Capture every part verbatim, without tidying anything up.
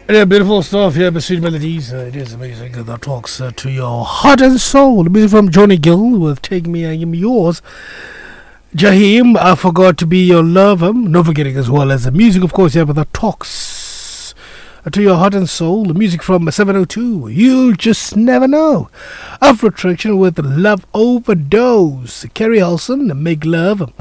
Yeah, beautiful stuff. Yeah, but sweet melodies. Uh, it is amazing. Uh, that talks uh, to your heart and soul. Music from Johnny Gill with Take Me, I Am Yours. Jaheim, I Forgot to Be Your Lover. No forgetting as well as the music, of course, yeah, but that talks uh, to your heart and soul. The music from seven oh two. You'll Just Never Know. Afro Traction with Love Overdose. Kerry Helson, Make Love.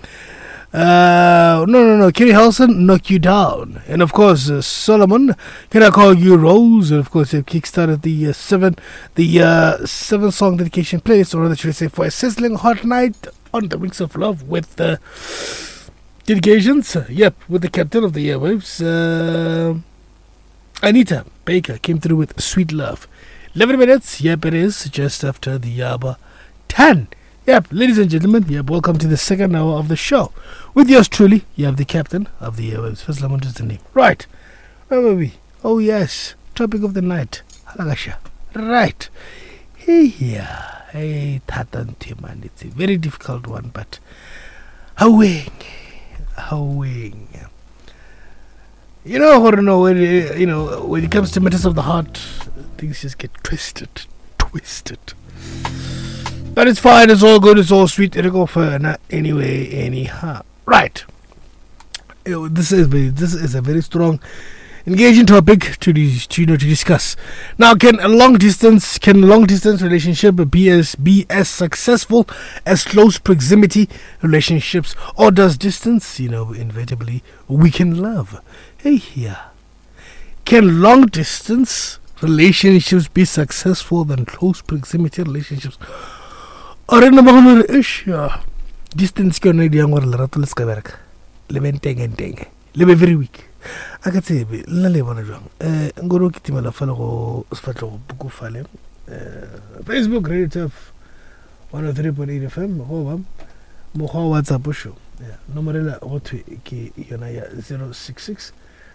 Uh, no, no, no. Kerry Helson, Knock You Down. And of course, uh, Solomon, Can I Call You Rose? And of course, they've kickstarted the uh, seven, the uh, seven song dedication playlist, or rather, should I say, for a sizzling hot night on the Wings of Love with uh, dedications. Uh, yep, with the captain of the airwaves, uh, Anita Baker came through with Sweet Love. eleven minutes. Yep, it is just after the hour ten. Yep, ladies and gentlemen, yep, welcome to the second hour of the show. With yours truly, you have the captain of the airwaves, First Lamont is the name. Right, where were we? Oh yes, topic of the night, Halagasha. Right, hey, yeah, hey, Tatan man, it's a very difficult one, but howing, howing. You know, or no, when, you know, when it comes to matters of the heart, things just get twisted, twisted. But it's fine, it's all good, it's all sweet, it'll go for anyway, anyhow. Right. You know, this is very, this is a very strong, engaging topic to, to, you know, to discuss. Now, can a long distance, can long distance relationship be as be as successful as close proximity relationships, or does distance, you know, inevitably weaken love? Hey, yeah. Can long distance relationships be successful than close proximity relationships? Or in the moment, yeah, distance can be young or little scaberk. Live teng and teng. Live very weak. I can say, Lale one of them. Guru Kitimala fellow Sfatro Bukufale. Facebook radio of one of three point eight F M. Home. Moha WhatsApp show. Yeah, number what ki Yonaya zero six six.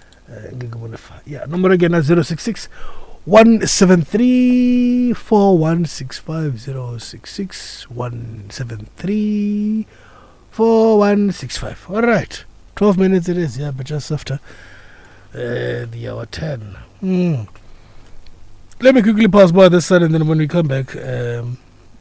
Yeah, number again at zero six six. One seven three four one six five zero six six one seven three four one six five. All right, twelve minutes it is. Yeah, but just after uh, the hour ten. Mm. Let me quickly pass by this side, and then when we come back, um,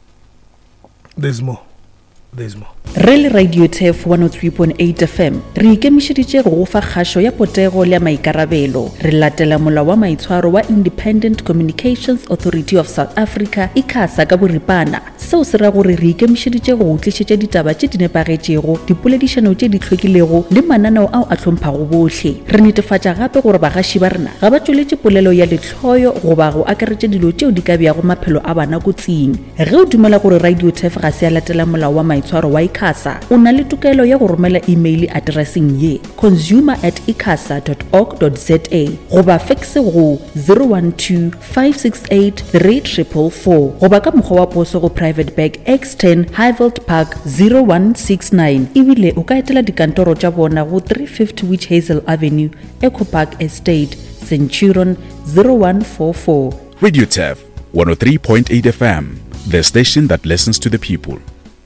there's more. There's more. Real Radio T F one oh three point eight F M re ikemišeditše go fa kgašo ya potego le maikarabelo. Re latela molao wa maitshwaro wa Independent Communications Authority of South Africa ICASA ka boripana. Seo se ra gore re ikemišeditše go tlišetša ditaba tše di nepagetšego, dipoledišano tše di hlwekilego le mananeo ao a hlomphang bohle. Re netefatša gape gore bagaši ba rena ga ba tšweletše polelo ya letlhoyo goba go akaretša dilo tšeo di ka beago maphelo a bana kotsing. Ge o dumela gore Radio T F ga se a latela molao wa maitshwaro wa ICASA, o na le tokelo ya go romela email addressing ye consumer at icasa dot org dot za goba faxe go zero one two five six eight three four four four goba ka mokgwa wa poso go Private Bag X ten Highveld Park zero one six nine. Ebile o ka etela dikantoro tša bona go three fifty Witch Hazel Avenue, Eco Park Estate, Centurion zero one four four. Radio T F one oh three point eight F M, the station that listens to the people.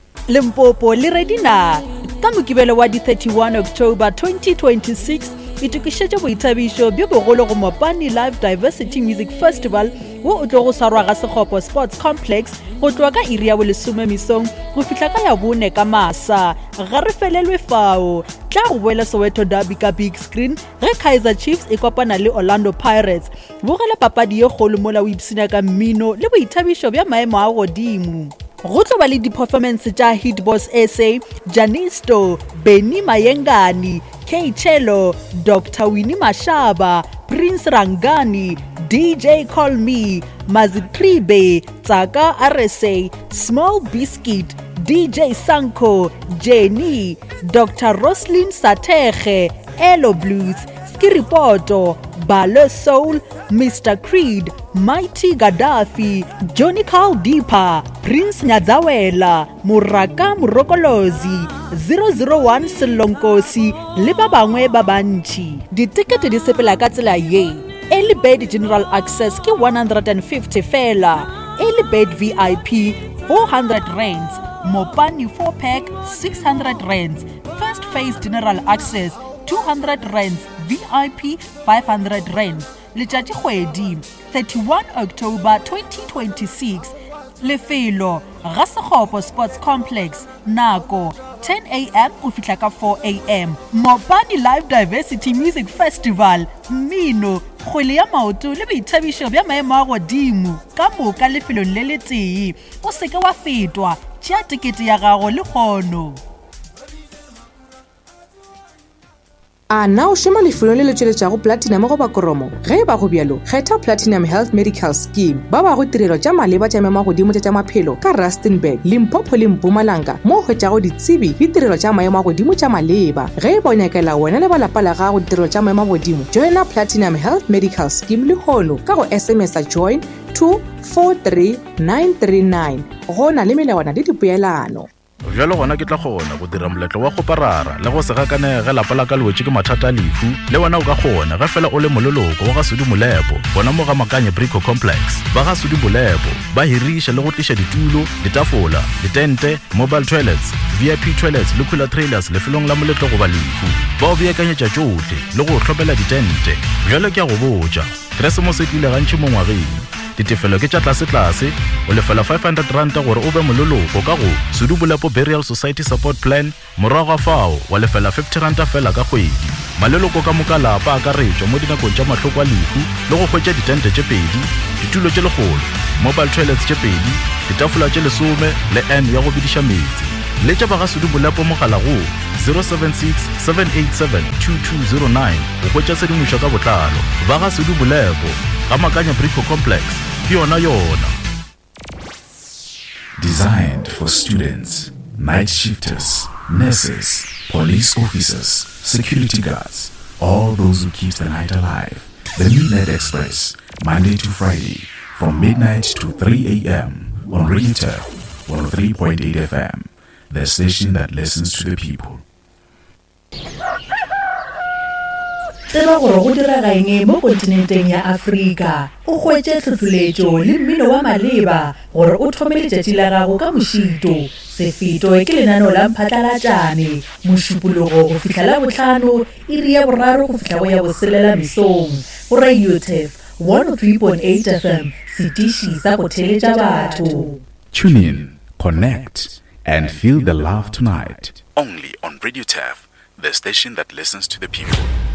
Limpopo le redina ka mokibelo wa di thirty-one October twenty twenty-six itukišetša boithabišo bjo bogolo go Mopani Live Diversity Music Festival wo o tlo go sarwa ga Sekgopo Sports Complex go tloa ka iri ya bolesome misong go fihla ka ya bone ka masa. Ga re felelwe fao tla go boela Soweto Derby ka big screen ge Kaizer Chiefs e kopana le Orlando Pirates. Bogela papadi ye kgolo mola o ipsina ka mmino le boithabišo bja maemo a godimo. Go tlo ba le di-performance tša Hitboss S A, Janisto, Benny Mayengani, K Chelo, Doctor Winnie Mashaba, Prince Rangani, D J Call Me, Mazitribe, Tsaka R S A, Small Biscuit, D J Sanko, Jenny, Doctor Roslyn Sateche, Elo Blues, Skiripoto, Balo Soul, Mister Creed, Mighty Gaddafi, Johnny Caldipa, Prince Nyadzawela, Muraka Murokolozi, zero zero one Selonkosi, le ba bangwe ba bantši. Ditikete di sepela ka tsela ye. Early Bird General Access ke one hundred fifty fela. Early Bird V I P four hundred rands. Mopani four pack six hundred rands. First Phase General Access two hundred rands, V I P five hundred rands. Letšatši kgwedi thirty-one October twenty twenty-six. Lefelo ga Sekgopo Sports Complex. Nako ten a m o fihla ka four a m Mopani Live Diversity Music Festival. Mmino, kgwele ya maoto le boithabišo bja maemo a godimo ka moka lefelong le le tee. O seke wa fetwa, tšea tikete ya gago le kgono. A na o šoma lefelong le le tšweletšago platinum go bakoromo? Ge e ba go bjalo, kgetha Platinum Health Medical Scheme. Ba ba go tirelo tša maleba tša maemo a godimo tša maphelo ka Rustenburg, Limpopo le Mpumalanga, mo hwetšago ditsebi le tirelo tša maemo a godimo tša maleba. Ge e ba o nyakela wena le ba lapa la gago ditirelo tša maemo a godimo, joina Platinum Health Medical Scheme le hono ka go S M S a join two four three nine three nine. Go na le melawana le dipeelano. Bjalo gona ke tla kgona go dira moletlo wa go parara le go se gakanege lapa la ka lwetše ke mathata a lefu le wena o ka kgona ge fela o le mololoko wa ga Sudi Molepo bona mo ga Makanye Brico Complex. Ba ga Sudi Molepo ba hiriša le go tliša ditulo, ditafola, ditente, mobile toilets, V I P toilets le cooler trailers lefelong la moletlo go ba lefu. Ba o beakanyetša tšohle le go hlopela ditente. Bjalo ke a go botša, Keresemose e tlile gantši mo ngwageng. Ditefelo ke tša tlase-tlase, o lefela five hundred ranta gore o be mololoko ka go Sudi Molepo Burial Society Support Plan. Morago ga fao wa lefela fifty ranta fela ka kgwedi. Maleloko ka moka lapa a ka retšwa mo dinakong tša mahloko a lefu le go hwetša ditente tše pedi, ditulo tše legolo, mobile toilets tše pedi, ditafola tše lesome le N ya go bediša metsi. Le tša ba ga Sudi Molepo mogala go zero seven six seven eight seven two two zero nine go hwetša tshedimošo ka botlalo. Ba ga Sudi Molepo ga Makanye Brico Complex ke yona yona. Designed for students, night shifters, nurses, police officers, security guards, all those who keep the night alive. The Midnight Express, Monday to Friday, from midnight to three a m on Radio Turf one oh three point eight F M, the station that listens to the people. Tseba gore go diraga eng mo kontinenteng ya Afrika. O hwetše tlhotlholetšo le mmino wa maleba gore o thome letšatši la gago ka mošito. Sefeto ke lenaneo la mphatlalatšane, mošupologo go fihla la bohlano, iri ya boraro go fihla go ya boselela mesong. Go Radio Turf one oh three point eight F M, setiši sa go theletša batho. Tune in, connect, and feel the love tonight. Only on Radio Turf, the station that listens to the people.